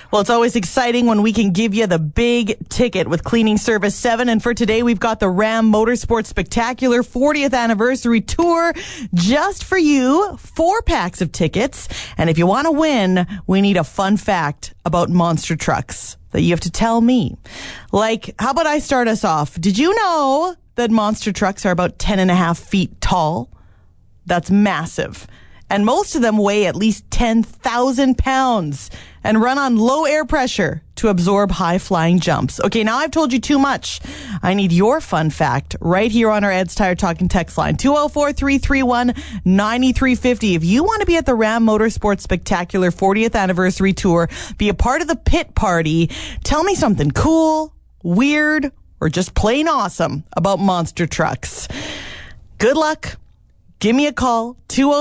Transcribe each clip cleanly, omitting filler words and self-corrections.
Well, it's always exciting when we can give you the big ticket with Cleaning Service 7. And for today, we've got the Ram Motorsports Spectacular 40th Anniversary Tour just for you. 4 packs of tickets. And if you want to win, we need a fun fact about monster trucks that you have to tell me. Like, how about I start us off? Did you know that monster trucks are about 10.5 feet tall? That's massive. And most of them weigh at least 10,000 pounds and run on low air pressure to absorb high-flying jumps. Okay, now I've told you too much. I need your fun fact right here on our Ed's Tire Talking text line, 204-331-9350. If you want to be at the Ram Motorsports Spectacular 40th Anniversary Tour, be a part of the pit party, tell me something cool, weird, or just plain awesome about monster trucks. Good luck. Give me a call,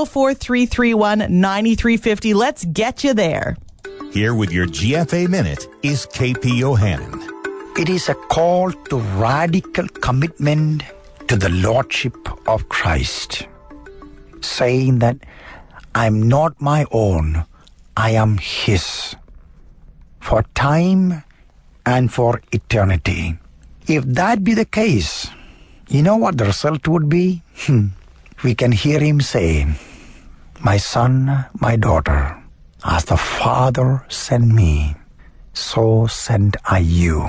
204-331-9350. Let's get you there. Here with your GFA Minute is KP Yohannan. It is a call to radical commitment to the Lordship of Christ, saying that I'm not my own, I am His, for time and for eternity. If that be the case, you know what the result would be? We can hear Him say, "My son, my daughter, as the Father sent me, so sent I you.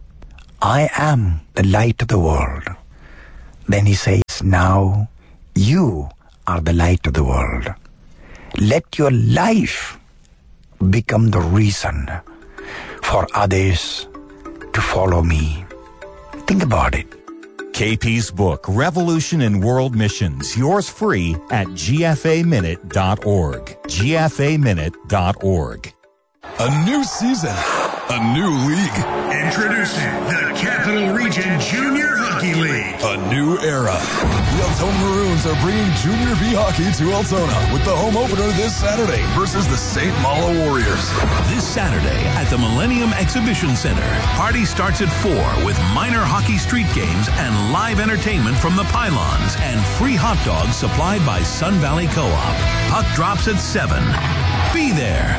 I am the light of the world." Then He says, "Now you are the light of the world. Let your life become the reason for others to follow me." Think about it. KP's book, Revolution in World Missions, yours free at gfaminute.org. gfaminute.org. A new season, a new league. Introducing the Capital Region Junior Hockey League. A new era. The Altona Maroons are bringing Junior B hockey to Altona with the home opener this Saturday versus the St. Malo Warriors. This Saturday at the Millennium Exhibition Center. Party starts at 4 with minor hockey street games and live entertainment from the pylons and free hot dogs supplied by Sun Valley Co-op. Puck drops at 7. Be there.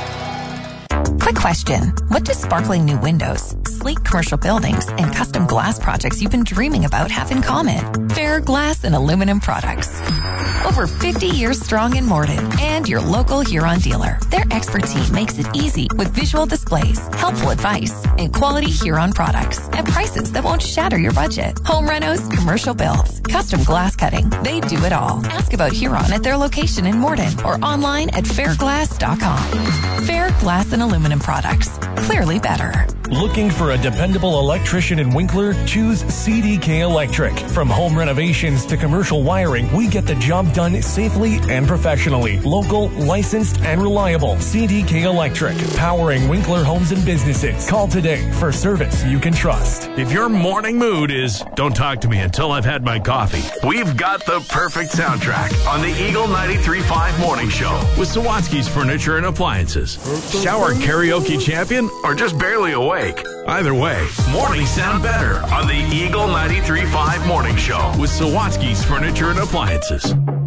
Quick question. What do sparkling new windows, sleek commercial buildings, and custom glass projects you've been dreaming about have in common? Fair Glass and Aluminum Products. Over 50 years strong in Morden and your local Huron dealer. Their expert team makes it easy with visual displays, helpful advice, and quality Huron products at prices that won't shatter your budget. Home renos, commercial builds, custom glass cutting. They do it all. Ask about Huron at their location in Morden or online at fairglass.com. Fair Glass and Aluminum Products. Clearly better. Looking for a dependable electrician in Winkler? Choose CDK Electric. From home renovations to commercial wiring, we get the job done safely and professionally. Local, licensed, and reliable. CDK Electric. Powering Winkler homes and businesses. Call today for service you can trust. If your morning mood is, don't talk to me until I've had my coffee, we've got the perfect soundtrack on the Eagle 93.5 Morning Show with Sawatsky's Furniture and Appliances. Shower karaoke champion or just barely awake? Either way, mornings sound better on the Eagle 93.5 Morning Show with Sawatsky's Furniture and Appliances.